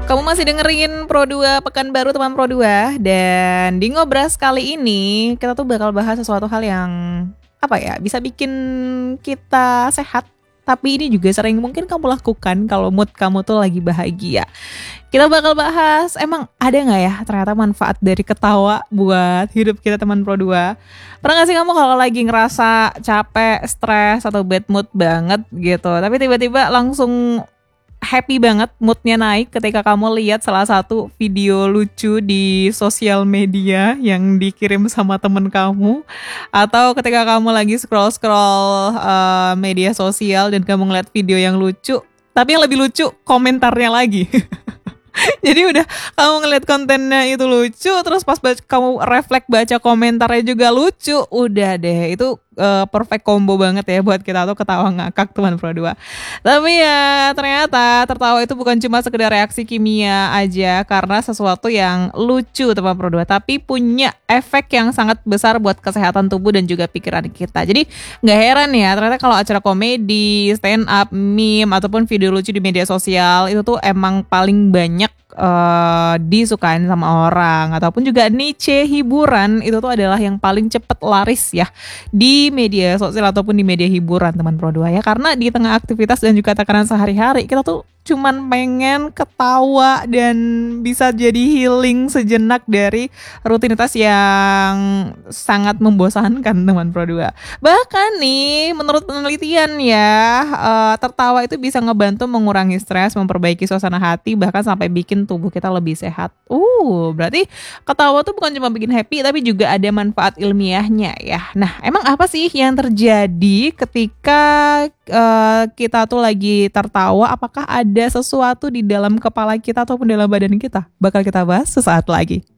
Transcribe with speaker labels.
Speaker 1: Kamu masih dengerin Pro2 Pekanbaru teman Pro2. Dan di Ngobras kali ini kita tuh bakal bahas sesuatu hal yang bisa bikin kita sehat. Tapi ini juga sering mungkin kamu lakukan kalau mood kamu tuh lagi bahagia. Kita bakal bahas, emang ada gak ya ternyata manfaat dari ketawa buat hidup kita teman Pro2? Pernah gak sih kamu kalau lagi ngerasa capek, stres, atau bad mood banget gitu, tapi tiba-tiba langsung happy banget, moodnya naik ketika kamu lihat salah satu video lucu di sosial media yang dikirim sama temen kamu, atau ketika kamu lagi scroll media sosial dan kamu ngeliat video yang lucu, tapi yang lebih lucu komentarnya lagi. Jadi udah kamu ngeliat kontennya itu lucu, terus pas kamu refleks baca komentarnya juga lucu, udah deh itu perfect combo banget ya buat kita tuh ketawa ngakak teman Pro2. Tapi ya ternyata tertawa itu bukan cuma sekedar reaksi kimia aja karena sesuatu yang lucu teman Pro2, tapi punya efek yang sangat besar buat kesehatan tubuh dan juga pikiran kita. Jadi gak heran ya ternyata kalau acara komedi, stand up, meme, ataupun video lucu di media sosial itu tuh emang paling banyak disukain sama orang, ataupun juga niche hiburan itu tuh adalah yang paling cepet laris ya di media sosial ataupun di media hiburan teman Pro2 ya, karena di tengah aktivitas dan juga tekanan sehari-hari kita tuh cuman pengen ketawa dan bisa jadi healing sejenak dari rutinitas yang sangat membosankan teman Pro2. Bahkan nih menurut penelitian ya, tertawa itu bisa ngebantu mengurangi stres, memperbaiki suasana hati, bahkan sampai bikin tubuh kita lebih sehat. Berarti ketawa tuh bukan cuma bikin happy tapi juga ada manfaat ilmiahnya ya. Nah, emang apa sih yang terjadi ketika kita tuh lagi tertawa? Apakah ada sesuatu di dalam kepala kita ataupun dalam badan kita? Bakal kita bahas sesaat lagi.